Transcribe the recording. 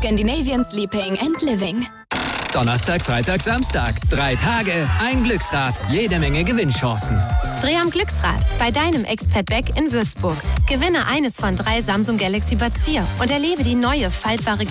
Scandinavian Sleeping and Living. Donnerstag, Freitag, Samstag. 3 Tage, ein Glücksrad, jede Menge Gewinnchancen. Dreh am Glücksrad bei deinem Expert Beck in Würzburg. Gewinne eines von 3 Samsung Galaxy Buds 4 und erlebe die neue faltbare